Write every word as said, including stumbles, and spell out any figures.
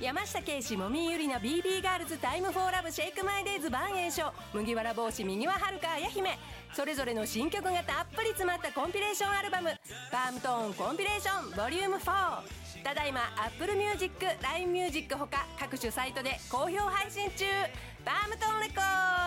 山下圭史、もみゆりな、 ビービー ガールズ、タイムフォーラブ、シェイクマイデイズ、万栄翔、麦わら帽子、右ははるか、綾姫、それぞれの新曲がたっぷり詰まったコンピレーションアルバム、パームトーンコンピレーションボリュームフォー、ただいま Apple Music、ライン Music ほか各種サイトで好評配信中。パームトーンレコード